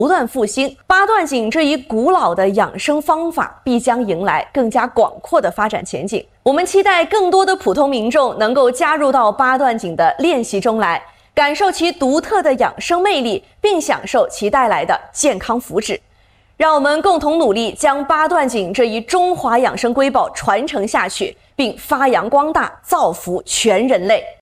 不断复兴，八段锦这一古老的养生方法必将迎来更加广阔的发展前景。我们期待更多的普通民众能够加入到八段锦的练习中来，感受其独特的养生魅力，并享受其带来的健康福祉。让我们共同努力，将八段锦这一中华养生瑰宝传承下去，并发扬光大，造福全人类。